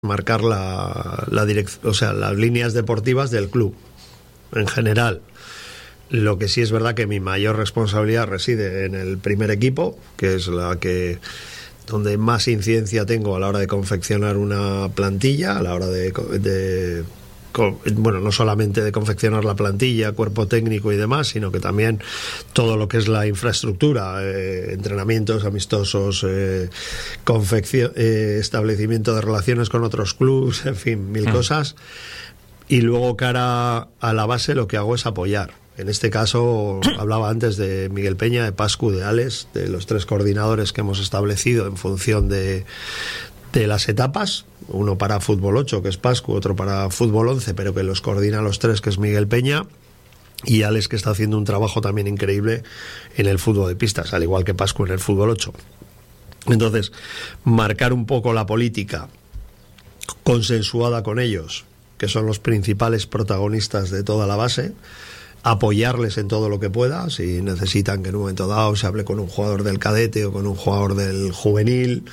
marcar o sea, las líneas deportivas del club en general. Lo que sí es verdad que mi mayor responsabilidad reside en el primer equipo, que es donde más incidencia tengo a la hora de confeccionar una plantilla, a la hora bueno, no solamente de confeccionar la plantilla, cuerpo técnico y demás, sino que también todo lo que es la infraestructura, entrenamientos amistosos, establecimiento de relaciones con otros clubes, en fin, mil cosas. Y luego, cara a la base, lo que hago es apoyar. En este caso, hablaba antes de Miguel Peña, de Pascu, de Alex, de los 3 coordinadores que hemos establecido en función de las etapas, uno para fútbol 8, que es Pascu, otro para fútbol 11, pero que los coordina los 3, que es Miguel Peña, y Alex, que está haciendo un trabajo también increíble en el fútbol de pistas, al igual que Pascu en el fútbol 8. Entonces, marcar un poco la política consensuada con ellos, que son los principales protagonistas de toda la base, apoyarles en todo lo que pueda, si necesitan que en un momento dado se hable con un jugador del cadete o con un jugador del juvenil,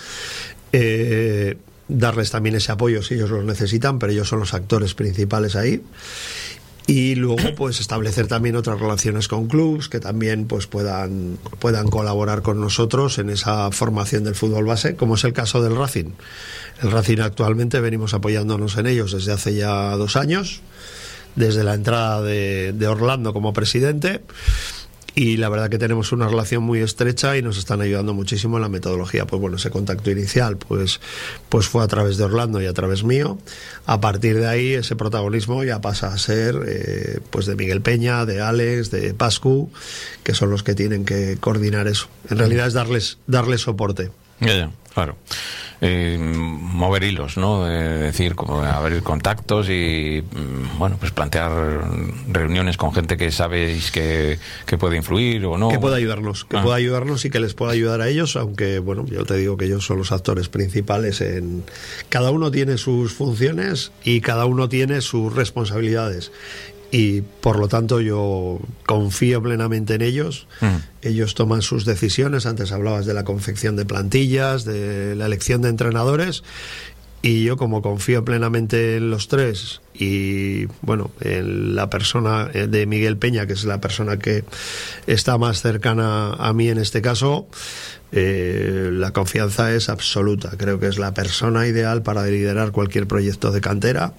darles también ese apoyo si ellos lo necesitan, pero ellos son los actores principales ahí. Y luego pues establecer también otras relaciones con clubs que también pues puedan colaborar con nosotros en esa formación del fútbol base, como es el caso del Racing. El Racing actualmente venimos apoyándonos en ellos desde hace ya 2 años, desde la entrada de Orlando como presidente, y la verdad que tenemos una relación muy estrecha y nos están ayudando muchísimo en la metodología. Pues bueno, ese contacto inicial pues fue a través de Orlando y a través mío. A partir de ahí ese protagonismo ya pasa a ser pues de Miguel Peña, de Alex, de Pascu, que son los que tienen que coordinar eso. En realidad es darles soporte. Ya, claro. Mover hilos, ¿no? Decir, como abrir contactos y, bueno, pues plantear reuniones con gente que sabéis que puede influir o no. Que pueda ayudarnos, y que les pueda ayudar a ellos, aunque, bueno, yo te digo que ellos son los actores principales cada uno tiene sus funciones y cada uno tiene sus responsabilidades. Y por lo tanto yo confío plenamente en ellos. Ellos toman sus decisiones. Antes hablabas de la confección de plantillas, de la elección de entrenadores, y yo, como confío plenamente en los 3 y bueno, en la persona de Miguel Peña, que es la persona que está más cercana a mí en este caso, la confianza es absoluta. Creo que es la persona ideal para liderar cualquier proyecto de cantera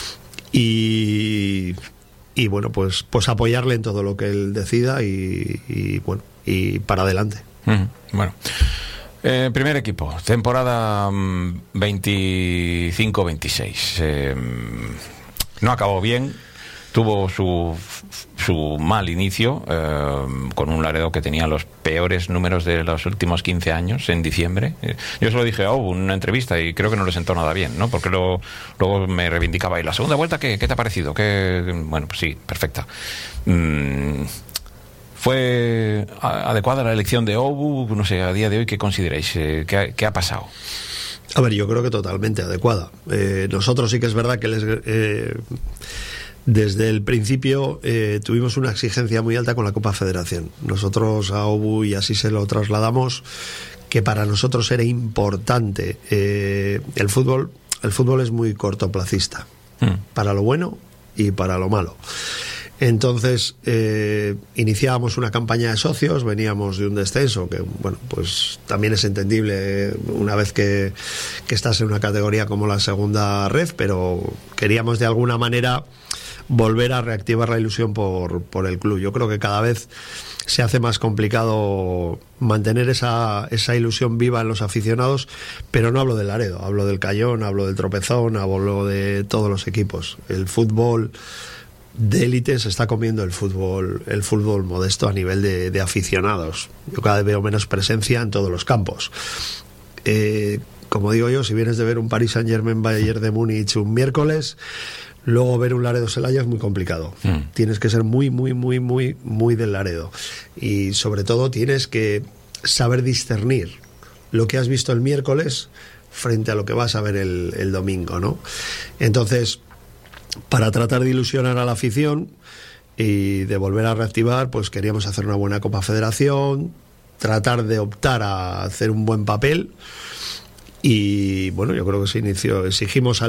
y bueno, pues apoyarle en todo lo que él decida y bueno, y para adelante. Bueno, primer equipo, temporada 25-26. No acabó bien, tuvo su mal inicio, con un Laredo que tenía los peores números de los últimos 15 años en diciembre. Yo se lo dije a Obu en una entrevista y creo que no le sentó nada bien, ¿no? Porque luego me reivindicaba. ¿Y la segunda vuelta qué te ha parecido? Bueno, pues sí, perfecta. ¿Fue adecuada la elección de Obu? No sé, a día de hoy, ¿qué consideráis? ¿Qué ha pasado? A ver, yo creo que totalmente adecuada. Nosotros sí que es verdad que desde el principio tuvimos una exigencia muy alta con la Copa Federación. Nosotros a Obu, y así se lo trasladamos, que para nosotros era importante. El fútbol es muy cortoplacista, para lo bueno y para lo malo. Entonces iniciábamos una campaña de socios, veníamos de un descenso que, bueno, pues también es entendible una vez que estás en una categoría como la segunda red, pero queríamos de alguna manera volver a reactivar la ilusión por el club. Yo creo que cada vez se hace más complicado mantener esa ilusión viva en los aficionados, pero no hablo del Laredo, hablo del Cayón, hablo del Tropezón, hablo de todos los equipos. El fútbol de élite se está comiendo el fútbol modesto a nivel de aficionados. Yo cada vez veo menos presencia en todos los campos. Como digo yo, si vienes de ver un Paris Saint-Germain Bayern de Múnich un miércoles, luego ver un Laredo Celaya es muy complicado. Tienes que ser muy, muy, muy, muy, muy del Laredo. Y sobre todo tienes que saber discernir lo que has visto el miércoles frente a lo que vas a ver el domingo, ¿no? Entonces, para tratar de ilusionar a la afición y de volver a reactivar, pues queríamos hacer una buena Copa Federación, tratar de optar a hacer un buen papel Y bueno, yo creo que se inició, exigimos